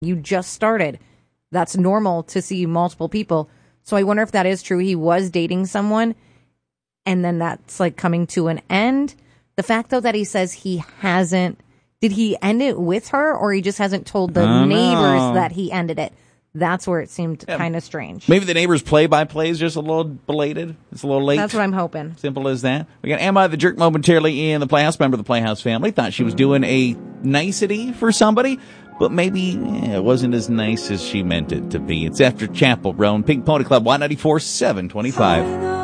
You just started. That's normal to see multiple people. So I wonder if that is true. He was dating someone, and then that's like coming to an end. The fact, though, that he says he hasn't, did he end it with her, or he just hasn't told the neighbors that he ended it? That's where it seemed kind of strange. Maybe the neighbor's play-by-play is just a little belated. It's a little late. That's what I'm hoping. Simple as that. We got Am I the Jerk momentarily in the Playhouse. Member of the Playhouse family. Thought she was doing a nicety for somebody, but maybe it wasn't as nice as she meant it to be. It's After Chapel, Roan. Pink Pony Club, Y94 725.